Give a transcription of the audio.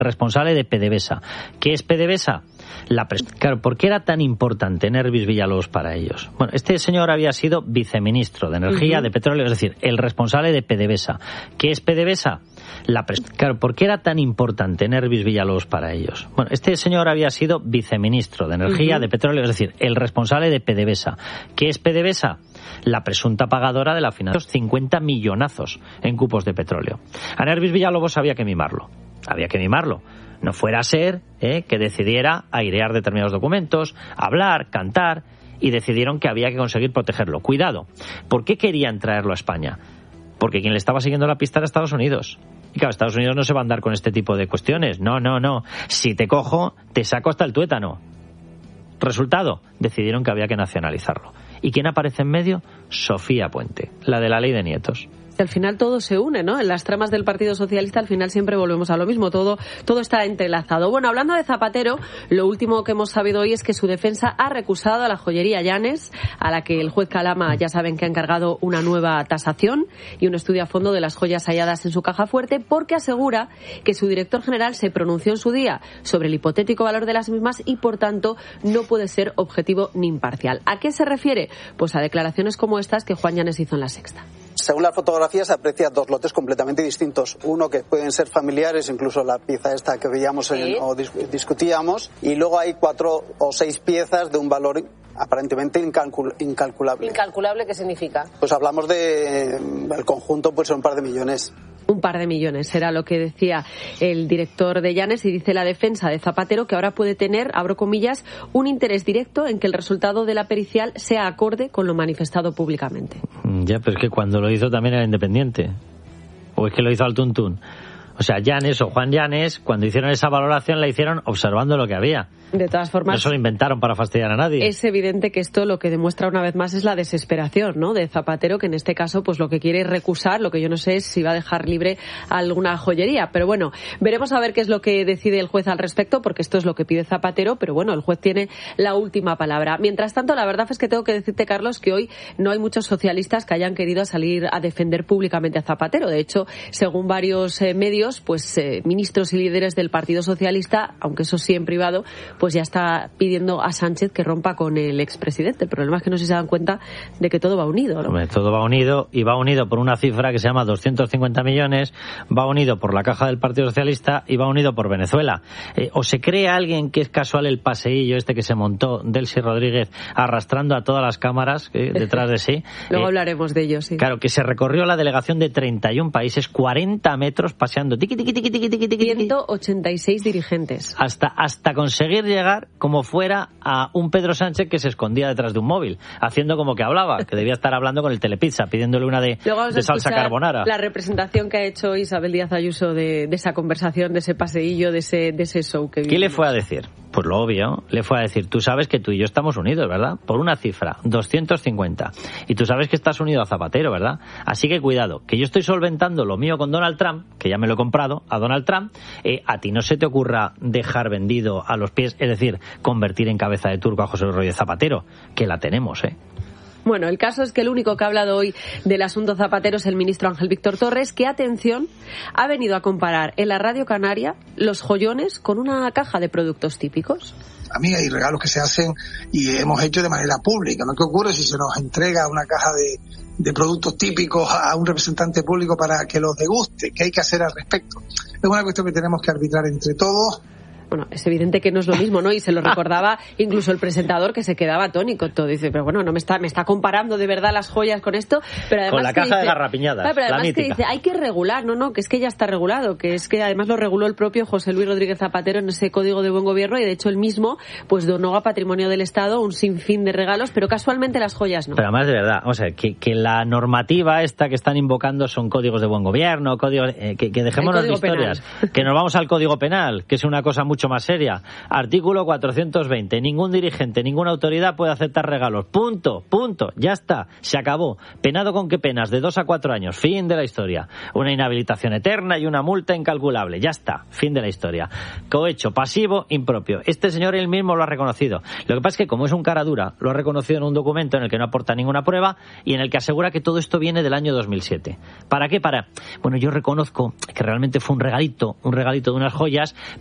responsable de PDVSA. ¿Qué es PDVSA? Claro, ¿por qué era tan importante Nervis Villalobos para ellos? Bueno, este señor había sido viceministro de Energía, de Petróleo, es decir, el responsable de PDVSA. ¿Qué es PDVSA? Claro, ¿por qué era tan importante Nervis Villalobos para ellos? Bueno, este señor había sido viceministro de Energía, de Petróleo, es decir, el responsable de PDVSA. ¿Qué es PDVSA? La presunta pagadora de la financiación, 50 millonazos en cupos de petróleo. A Nervis Villalobos había que mimarlo. No fuera a ser que decidiera airear determinados documentos, hablar, cantar, y decidieron que había que conseguir protegerlo. Cuidado, ¿por qué querían traerlo a España? Porque quien le estaba siguiendo la pista era Estados Unidos. Y claro, Estados Unidos no se va a andar con este tipo de cuestiones. No. Si te cojo, te saco hasta el tuétano. Resultado, decidieron que había que nacionalizarlo. ¿Y quién aparece en medio? Sofía Puente, la de la ley de nietos. Al final todo se une, ¿no? En las tramas del Partido Socialista al final siempre volvemos a lo mismo, todo está entrelazado. Bueno, hablando de Zapatero, lo último que hemos sabido hoy es que su defensa ha recusado a la joyería Llanes, a la que el juez Calama ya saben que ha encargado una nueva tasación y un estudio a fondo de las joyas halladas en su caja fuerte, porque asegura que su director general se pronunció en su día sobre el hipotético valor de las mismas y, por tanto, no puede ser objetivo ni imparcial. ¿A qué se refiere? Pues a declaraciones como estas que Juan Llanes hizo en La Sexta. Según la fotografía se aprecia dos lotes completamente distintos. Uno que pueden ser familiares, incluso la pieza esta que veíamos o discutíamos, y luego hay 4 o 6 piezas de un valor aparentemente incalculable. ¿Incalculable qué significa? Pues hablamos de el conjunto, pues son un par de millones. Un par de millones, era lo que decía el director de Llanes, y dice la defensa de Zapatero que ahora puede tener, abro comillas, un interés directo en que el resultado de la pericial sea acorde con lo manifestado públicamente. Ya, pero es que cuando lo hizo también era independiente. ¿O es que lo hizo al tuntún? O sea, Llanes o Juan Llanes, cuando hicieron esa valoración, la hicieron observando lo que había. De todas formas, no se lo inventaron para fastidiar a nadie. Es evidente que esto lo que demuestra una vez más es la desesperación, ¿no?, de Zapatero, que en este caso pues lo que quiere es recusar. Lo que yo no sé es si va a dejar libre alguna joyería, pero bueno, veremos a ver qué es lo que decide el juez al respecto, porque esto es lo que pide Zapatero, pero bueno, el juez tiene la última palabra. Mientras tanto, la verdad es que tengo que decirte, Carlos, que hoy no hay muchos socialistas que hayan querido salir a defender públicamente a Zapatero. De hecho, según varios medios, pues ministros y líderes del Partido Socialista, aunque eso sí en privado, pues ya está pidiendo a Sánchez que rompa con el expresidente. El problema es que no sé si se dan cuenta de que todo va unido, ¿no? Hombre, todo va unido, y va unido por una cifra que se llama 250 millones, va unido por la caja del Partido Socialista y va unido por Venezuela. ¿O se cree alguien que es casual el paseillo este que se montó Delcy Rodríguez arrastrando a todas las cámaras detrás de sí? Luego hablaremos de ello, sí. Claro, que se recorrió la delegación de 31 países, 40 metros paseando, tiqui, tiqui, tiqui, tiqui, tiqui, tiqui, 186 dirigentes. Hasta conseguir llegar como fuera a un Pedro Sánchez que se escondía detrás de un móvil, haciendo como que hablaba, que debía estar hablando con el Telepizza, pidiéndole una de salsa carbonara. La representación que ha hecho Isabel Díaz Ayuso de esa conversación, de ese paseillo, de ese show que vimos. ¿Qué le fue a decir? Pues lo obvio, le fue a decir: tú sabes que tú y yo estamos unidos, ¿verdad? Por una cifra, 250. Y tú sabes que estás unido a Zapatero, ¿verdad? Así que cuidado, que yo estoy solventando lo mío con Donald Trump, que ya me lo he comprado a Donald Trump. A ti no se te ocurra dejar vendido a los pies, es decir, convertir en cabeza de turco a José Luis Rodríguez Zapatero, que la tenemos, ¿eh? Bueno, el caso es que el único que ha hablado hoy del asunto Zapatero es el ministro Ángel Víctor Torres, que, atención, ha venido a comparar en la Radio Canaria los joyones con una caja de productos típicos. A mí hay regalos que se hacen y hemos hecho de manera pública, ¿no? ¿Qué ocurre si se nos entrega una caja de productos típicos a un representante público para que los deguste? ¿Qué hay que hacer al respecto? Es una cuestión que tenemos que arbitrar entre todos. Bueno, es evidente que no es lo mismo, ¿no? Y se lo recordaba incluso el presentador, que se quedaba atónico. Todo dice, pero bueno, no me está comparando de verdad las joyas con esto, pero además con la caja de garrapiñadas, pero además la que dice, hay que regular, no, que es que ya está regulado, que es que además lo reguló el propio José Luis Rodríguez Zapatero en ese Código de Buen Gobierno, y de hecho él mismo pues donó a Patrimonio del Estado un sinfín de regalos, pero casualmente las joyas no. Pero además, de verdad, o sea, que la normativa esta que están invocando son códigos de buen gobierno, códigos que dejémonos de historias, penal. Que nos vamos al Código Penal, que es una cosa mucho mucho más seria. Artículo 420. Ningún dirigente, ninguna autoridad puede aceptar regalos. Punto. Ya está. Se acabó. Penado con qué penas, de 2 a 4 años. Fin de la historia. Una inhabilitación eterna y una multa incalculable. Ya está. Fin de la historia. Cohecho, pasivo, impropio. Este señor él mismo lo ha reconocido. Lo que pasa es que como es un cara dura, lo ha reconocido en un documento en el que no aporta ninguna prueba y en el que asegura que todo esto viene del año 2007. ¿Para qué? Bueno, yo reconozco que realmente fue un regalito de unas joyas,